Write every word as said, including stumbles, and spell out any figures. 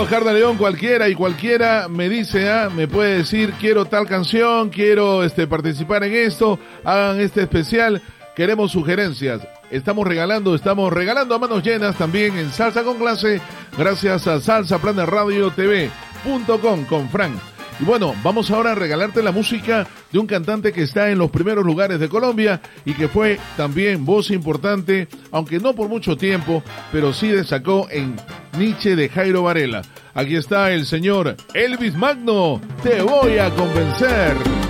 Oscar de León, cualquiera y cualquiera me dice, ah, me puede decir, quiero tal canción, quiero este participar en esto, hagan este especial, queremos sugerencias. Estamos regalando, estamos regalando a manos llenas también en Salsa con Clase, gracias a salsa planet radio t v punto com con Frank. Y bueno, vamos ahora a regalarte la música de un cantante que está en los primeros lugares de Colombia y que fue también voz importante, aunque no por mucho tiempo, pero sí destacó en Nietzsche de Jairo Varela. Aquí está el señor Elvis Magno, Te voy a convencer.